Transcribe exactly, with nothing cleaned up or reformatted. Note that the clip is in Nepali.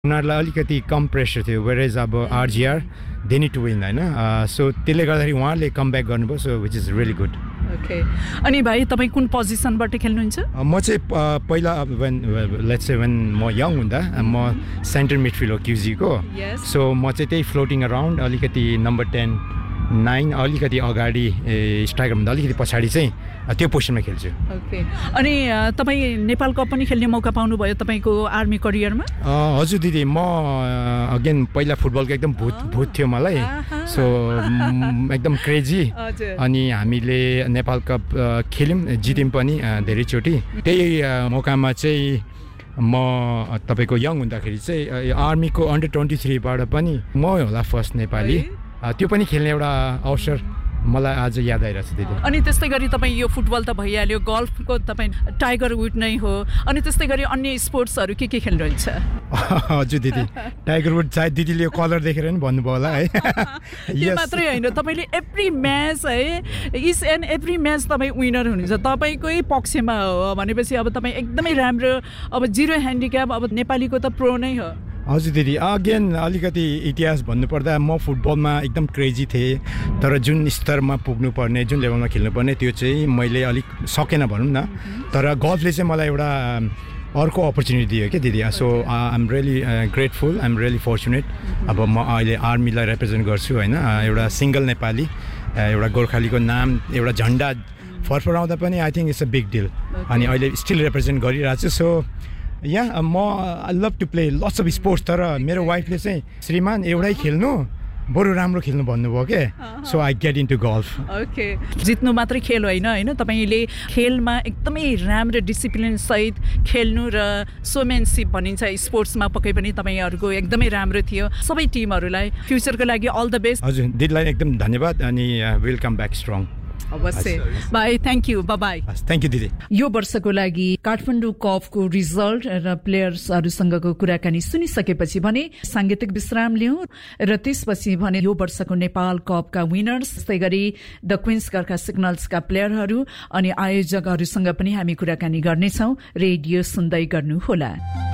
उनीहरूलाई अलिकति कम प्रेसर थियो वेरेज अब आरजिआर दे निड टु विन हैन सो त्यसले गर्दाखेरि उहाँहरूले कम ब्याक गर्नुभयो so which is really good okay अनि भाइ तपाईँ कुन पोजिसनबाट खेल्नुहुन्छ म चाहिँ पहिला वेन लेट्स से वेन म यङ हुँदा म सेन्टर मिडफिल्ड हो क्युजीको सो म चाहिँ त्यही फ्लोटिङ अराउन्ड अलिकति नम्बर टेन नाइन अलिकति अगाडि स्ट्राइकरभन्दा अलिकति पछाडि चाहिँ त्यो पोजिसनमा खेल्छु ओके अनि तपाईँ नेपाल कप पनि खेल्ने मौका पाउनुभयो तपाईँको आर्मी करियरमा हजुर दिदी म अगेन पहिला फुटबलको एकदम भूत भूत थियो मलाई सो एकदम क्रेजी अनि हामीले नेपाल कप खेल्यौँ जित्यौँ पनि धेरैचोटि त्यही मौकामा चाहिँ म तपाईँको यङ हुँदाखेरि चाहिँ आर्मीको अन्डर ट्वेन्टी थ्रीबाट पनि म होला फर्स्ट नेपाली त्यो पनि खेल्ने एउटा अवसर मलाई आज याद आइरहेछ दिदी अनि त्यस्तै गरी तपाईँ यो फुटबल त भइहाल्यो गल्फको तपाईँ टाइगर वुड नै हो अनि त्यस्तै गरी अन्य स्पोर्ट्सहरू के के खेल्नुहुन्छ हजुर दिदी टाइगर वुड सायद दिदीले यो कलर देखेर नि भन्नुभयो होला है यो मात्रै होइन तपाईँले एभ्री म्याच है इच एन्ड एभ्री म्याच तपाईँ विनर हुनुहुन्छ तपाईँकै पक्षमा हो भनेपछि अब तपाईँ एकदमै राम्रो अब जिरो ह्यान्डिक्याप अब नेपालीको त प्रो नै हो हजुर दिदी अगेन अलिकति इतिहास भन्नुपर्दा म फुटबलमा एकदम क्रेजी थिएँ तर जुन स्तरमा पुग्नुपर्ने जुन लेभलमा खेल्नुपर्ने त्यो चाहिँ मैले अलिक सकेन भनौँ न तर गल्फले चाहिँ मलाई एउटा अर्को अपर्च्युनिटी दियो क्या दिदी so I am really grateful I am really fortunate अब म अहिले आर्मीलाई रिप्रेजेन्ट गर्छु होइन एउटा सिङ्गल नेपाली एउटा गोर्खालीको नाम एउटा झन्डा फरफराउँदा पनि I think it's a big deal अनि अहिले स्टिल रिप्रेजेन्ट गरिरहेको छु सो या म I love to play lots of sports तर मेरो वाइफले चाहिँ श्रीमान एउटै खेल्नु बरु राम्रो खेल्नु भन्नुभयो के so I get into golf okay जित्नु मात्रै खेल होइन होइन तपाईँले खेलमा एकदमै राम्रो डिसिप्लिन सहित खेल्नु र सोमेनसिप भनिन्छ स्पोर्ट्समा पक्कै पनि तपाईँहरूको एकदमै राम्रो थियो सबै टिमहरूलाई फ्युचरको लागि अल द बेस्ट हजुर दिदीलाई एकदम धन्यवाद अनि विल कम ब्याक स्ट्रङ अवश्य by thank you by thank you दिदी यो वर्षको लागि काठमाडौँ कपको रिजल्ट र प्लेयर्सहरूसँगको कुराकानी सुनिसकेपछि भने साङ्गीतिक विश्राम लियौँ र त्यसपछि भने यो वर्षको नेपाल कपका विनर्स त्यस्तै गरी द क्विन्स गोर्खा सिग्नल्सका प्लेयरहरू अनि आयोजकहरूसँग पनि हामी कुराकानी गर्नेछौँ रेडियो सुन्दै गर्नुहोला।